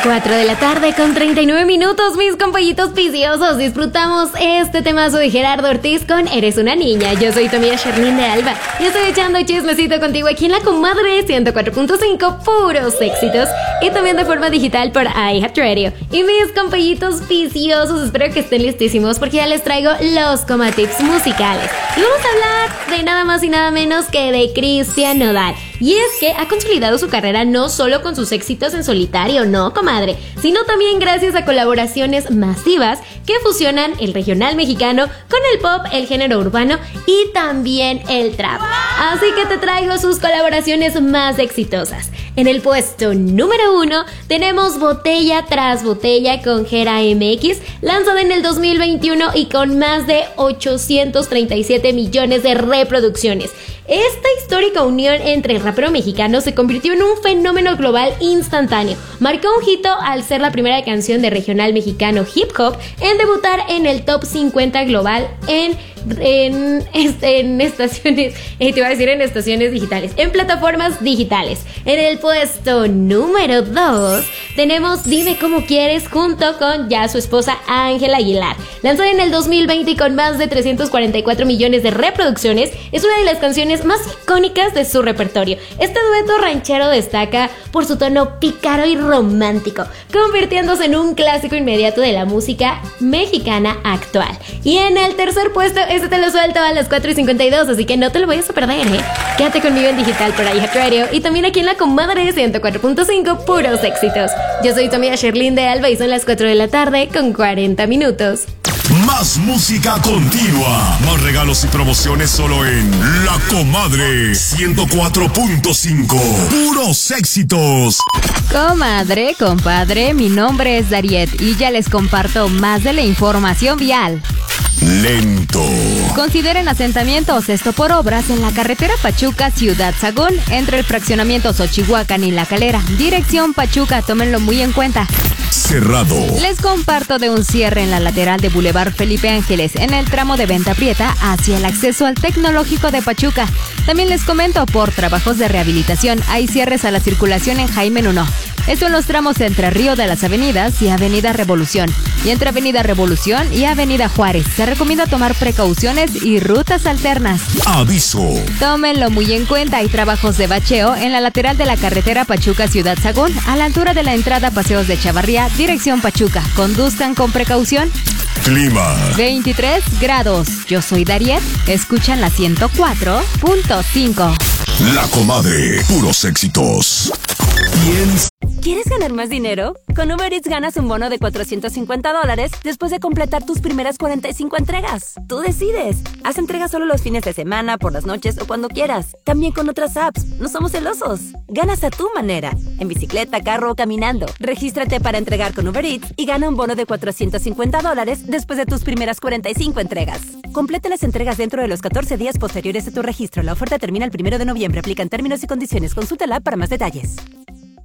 4 de la tarde con 39 minutos, mis compañitos piciosos. Disfrutamos este temazo de Gerardo Ortiz con Eres una niña. Yo soy tu amiga Sherlyn de Alba y estoy echando chismecito contigo aquí en La Comadre 104.5, puros éxitos. Y también de forma digital por iHeartRadio. Y mis compañitos piciosos, espero que estén listísimos porque ya les traigo los comatips musicales. Y vamos a hablar de nada más y nada menos que de Cristian Nodal. Y es que ha consolidado su carrera no solo con sus éxitos en solitario, no, comadre, sino también gracias a colaboraciones masivas que fusionan el regional mexicano con el pop, el género urbano y también el trap. Así que te traigo sus colaboraciones más exitosas. En el puesto número 1 tenemos Botella tras Botella con Gera MX, lanzada en el 2021 y con más de 837 millones de reproducciones. Esta histórica unión entre el rapero mexicano se convirtió en un fenómeno global instantáneo. Marcó un hito al ser la primera canción de regional mexicano hip hop en debutar en el top 50 global en estaciones, en estaciones digitales, en plataformas digitales. En el puesto número 2 tenemos Dime Cómo Quieres junto con ya su esposa Ángela Aguilar. Lanzada en el 2020 y con más de 344 millones de reproducciones, es una de las canciones más icónicas de su repertorio. Este dueto ranchero destaca por su tono pícaro y romántico, convirtiéndose en un clásico inmediato de la música mexicana actual. Y en el tercer puesto, este te lo suelto a las 4:52, así que no te lo vayas a perder, ¿eh? Quédate conmigo en digital por iHeartRadio y también aquí en La Comadre 104.5, puros éxitos. Yo soy tu amiga Sherlyn de Alba y son las 4 de la tarde con 40 minutos. Más música continua, más regalos y promociones solo en La Comadre 104.5, puros éxitos. Comadre, compadre, mi nombre es Dariet y ya les comparto más de la información vial. Lento. Consideren asentamientos, esto por obras en la carretera Pachuca-Ciudad Sagún, entre el fraccionamiento Xochihuacán y La Calera. Dirección Pachuca, tómenlo muy en cuenta. Cerrado. Les comparto de un cierre en la lateral de Boulevard Felipe Ángeles, en el tramo de Venta Prieta, hacia el acceso al Tecnológico de Pachuca. También les comento, por trabajos de rehabilitación, hay cierres a la circulación en Jaime Nuno. Esto en los tramos entre Río de las Avenidas y Avenida Revolución. Y entre Avenida Revolución y Avenida Juárez. Se recomienda tomar precauciones y rutas alternas. Aviso. Tómenlo muy en cuenta, hay trabajos de bacheo en la lateral de la carretera Pachuca-Ciudad Sagún, a la altura de la entrada Paseos de Chavarría, dirección Pachuca. Conduzcan con precaución. Clima. 23 grados. Yo soy Dariet. Escuchan la 104.5. La Comadre, puros éxitos. ¿Quieres ganar más dinero? Con Uber Eats ganas un bono de $450 después de completar tus primeras 45 entregas. Tú decides. Haz entregas solo los fines de semana, por las noches o cuando quieras. También con otras apps. No somos celosos. Ganas a tu manera. En bicicleta, carro o caminando. Regístrate para entregar con Uber Eats y gana un bono de $450 después de tus primeras 45 entregas. Completa las entregas dentro de los 14 días posteriores a tu registro. La oferta termina el 1 de noviembre. Aplican términos y condiciones. Consulta la app para más detalles.